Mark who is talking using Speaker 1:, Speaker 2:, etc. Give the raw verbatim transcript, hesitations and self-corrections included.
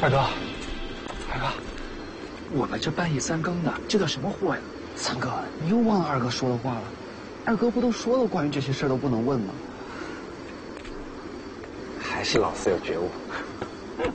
Speaker 1: 二哥，二哥，我们这半夜三更的，这叫什么货呀？
Speaker 2: 三哥，你又忘了二哥说的话了。二哥不都说了，关于这些事儿都不能问吗？
Speaker 3: 还是老四有觉悟。